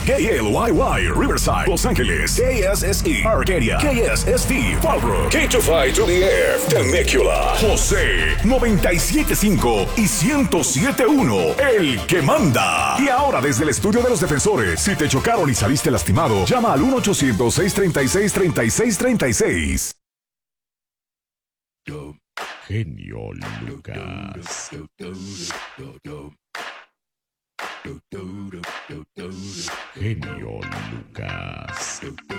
KLYY, Riverside, Los Ángeles. KSSE, Arcadia. KSST, Fallbrook. K252 to the air, Temecula. José, 97.5 y 107.1, el que manda. Y ahora desde el estudio de los defensores, si te chocaron y saliste lastimado, llama al 1-800-636-3636. Genio Lucas. Genio Lucas.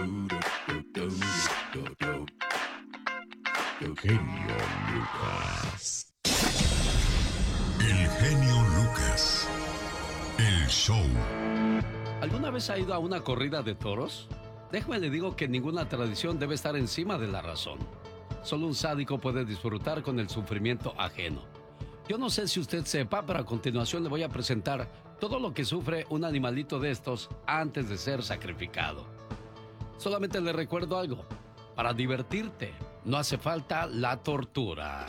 Genio Lucas. El genio Lucas. El show. ¿Alguna vez ha ido a una corrida de toros? Déjame le digo que ninguna tradición debe estar encima de la razón. Solo un sádico puede disfrutar con el sufrimiento ajeno. Yo no sé si usted sepa, pero a continuación le voy a presentar todo lo que sufre un animalito de estos antes de ser sacrificado. Solamente le recuerdo algo. Para divertirte, no hace falta la tortura.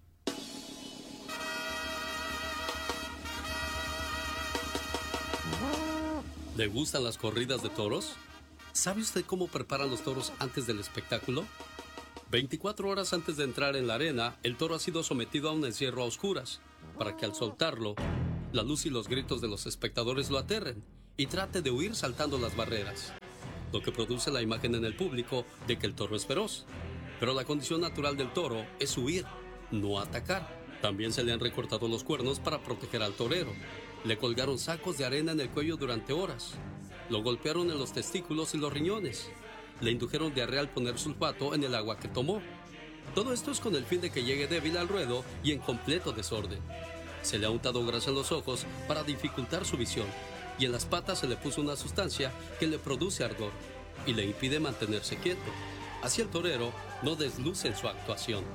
¿Le gustan las corridas de toros? ¿Sabe usted cómo preparan los toros antes del espectáculo? 24 horas antes de entrar en la arena, el toro ha sido sometido a un encierro a oscuras, para que al soltarlo, la luz y los gritos de los espectadores lo aterren y trate de huir saltando las barreras, lo que produce la imagen en el público de que el toro es feroz. Pero la condición natural del toro es huir, no atacar. También se le han recortado los cuernos para proteger al torero. Le colgaron sacos de arena en el cuello durante horas. Lo golpearon en los testículos y los riñones. Le indujeron diarrea al poner sulfato en el agua que tomó. Todo esto es con el fin de que llegue débil al ruedo y en completo desorden. Se le ha untado grasa en los ojos para dificultar su visión, y en las patas se le puso una sustancia que le produce ardor y le impide mantenerse quieto. Así el torero no desluce en su actuación.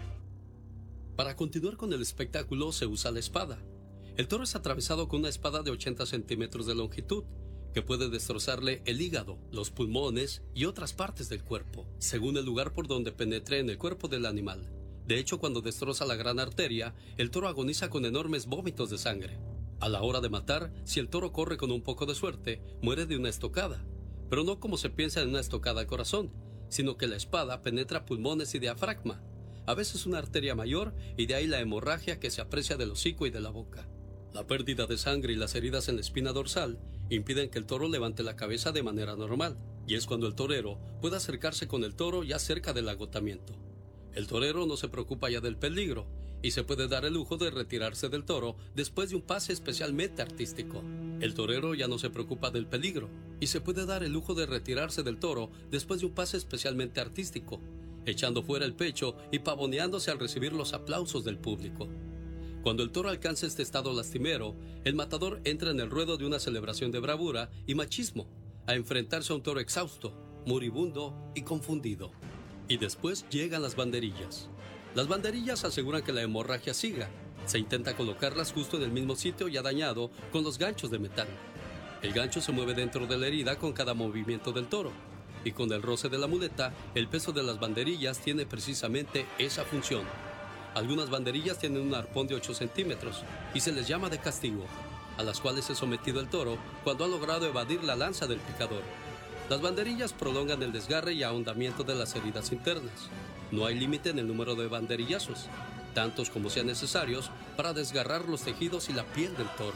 Para continuar con el espectáculo se usa la espada. El toro es atravesado con una espada de 80 centímetros de longitud, que puede destrozarle el hígado, los pulmones y otras partes del cuerpo, según el lugar por donde penetre en el cuerpo del animal. De hecho, cuando destroza la gran arteria, el toro agoniza con enormes vómitos de sangre. A la hora de matar, si el toro corre con un poco de suerte, muere de una estocada. Pero no como se piensa en una estocada al corazón, sino que la espada penetra pulmones y diafragma, a veces una arteria mayor, y de ahí la hemorragia que se aprecia del hocico y de la boca. La pérdida de sangre y las heridas en la espina dorsal impiden que el toro levante la cabeza de manera normal, y es cuando el torero puede acercarse con el toro ya cerca del agotamiento. El torero no se preocupa ya del peligro y se puede dar el lujo de retirarse del toro después de un pase especialmente artístico. El torero ya no se preocupa del peligro y se puede dar el lujo de retirarse del toro después de un pase especialmente artístico, echando fuera el pecho y pavoneándose al recibir los aplausos del público. Cuando el toro alcanza este estado lastimero, el matador entra en el ruedo de una celebración de bravura y machismo, a enfrentarse a un toro exhausto, moribundo y confundido. Y después llegan las banderillas. Las banderillas aseguran que la hemorragia siga. Se intenta colocarlas justo en el mismo sitio ya dañado con los ganchos de metal. El gancho se mueve dentro de la herida con cada movimiento del toro, y con el roce de la muleta, el peso de las banderillas tiene precisamente esa función. Algunas banderillas tienen un arpón de 8 centímetros y se les llama de castigo, a las cuales es sometido el toro cuando ha logrado evadir la lanza del picador. Las banderillas prolongan el desgarre y ahondamiento de las heridas internas. No hay límite en el número de banderillazos, tantos como sean necesarios para desgarrar los tejidos y la piel del toro.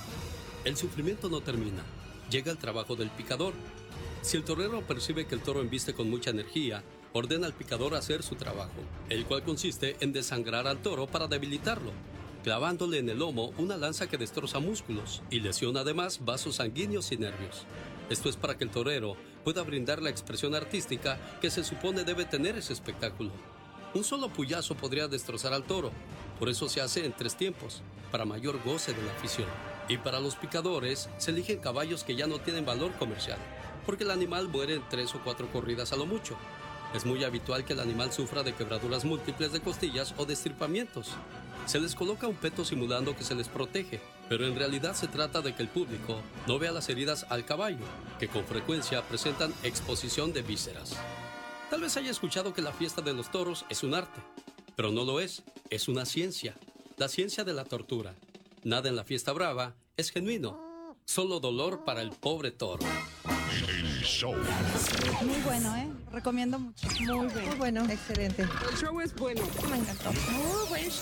El sufrimiento no termina. Llega el trabajo del picador. Si el torero percibe que el toro embiste con mucha energía, ordena al picador hacer su trabajo, el cual consiste en desangrar al toro para debilitarlo, clavándole en el lomo una lanza que destroza músculos y lesiona además vasos sanguíneos y nervios. Esto es para que el torero pueda brindar la expresión artística que se supone debe tener ese espectáculo. Un solo puyazo podría destrozar al toro, por eso se hace en 3 tiempos, para mayor goce de la afición. Y para los picadores se eligen caballos que ya no tienen valor comercial, porque el animal muere en 3 o 4 corridas a lo mucho. Es muy habitual que el animal sufra de quebraduras múltiples de costillas o de estirpamientos. Se les coloca un peto simulando que se les protege, pero en realidad se trata de que el público no vea las heridas al caballo, que con frecuencia presentan exposición de vísceras. Tal vez haya escuchado que la fiesta de los toros es un arte, pero no lo es una ciencia, la ciencia de la tortura. Nada en la fiesta brava es genuino. Solo dolor para el pobre toro. El show. Muy bueno, ¿eh? Recomiendo mucho. Muy bueno. Excelente. El show es bueno. Me encantó. Muy buen